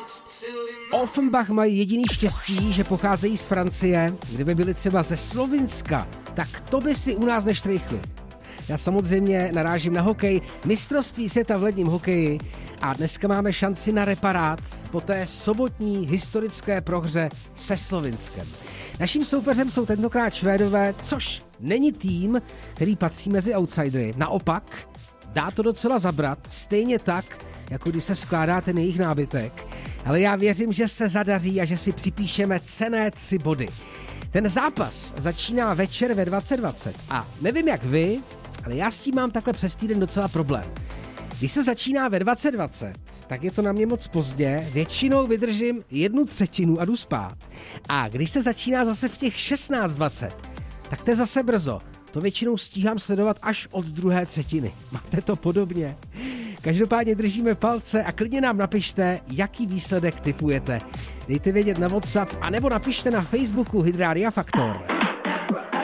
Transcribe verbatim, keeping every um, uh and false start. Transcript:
Offenbach mají jediný štěstí, že pocházejí z Francie. Kdyby byli třeba ze Slovinska, tak to by si u nás neštrejchli. Já samozřejmě narážím na hokej, mistrovství světa v ledním hokeji a dneska máme šanci na reparát po té sobotní historické prohře se Slovinskem. Naším soupeřem jsou tentokrát Švédové, což není tým, který patří mezi outsidery. Naopak, dá to docela zabrat, stejně tak, jako když se skládá ten jejich nábytek. Ale já věřím, že se zadaří a že si připíšeme cenné tři body. Ten zápas začíná večer ve dvacet dvacet a nevím jak vy, ale já s tím mám takhle přes týden docela problém. Když se začíná ve dvacet dvacet, tak je to na mě moc pozdě, většinou vydržím jednu třetinu a jdu spát. A když se začíná zase v těch šestnáct dvacet, tak to je zase brzo. To většinou stíhám sledovat až od druhé třetiny. Máte to podobně? Každopádně držíme palce a klidně nám napište, jaký výsledek tipujete. Dejte vědět na WhatsApp anebo napište na Facebooku Hit Radio Faktor.